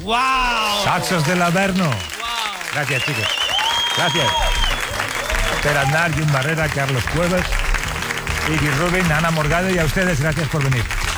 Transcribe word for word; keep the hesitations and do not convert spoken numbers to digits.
¡Wow! Saxos del Averno. Wow. Gracias, chicos. Gracias. Per Aznar, Jun Barrera, Carlos Cuevas, Iggy Rubin, Ana Morgado y a ustedes gracias por venir.